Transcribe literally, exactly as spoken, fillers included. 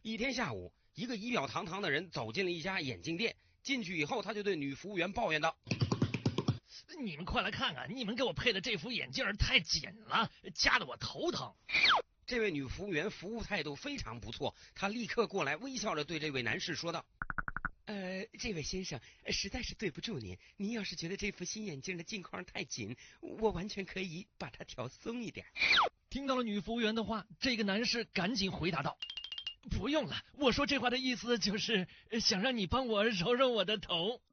一天下午，一个仪表堂堂的人走进了一家眼镜店。进去以后，他就对女服务员抱怨道：“ 你们快来看看，你们给我配的这副眼镜太紧了，夹得我头疼。” 这位女服务员服务态度非常不错，她立刻过来，微笑着对这位男士说道：“呃，这位先生，实在是对不住您。您要是觉得这副新眼镜的镜框太紧，我完全可以把它调松一点。” 听到了女服务员的话，这个男士赶紧回答道：“不用了，我说这话的意思就是想让你帮我揉揉我的头。”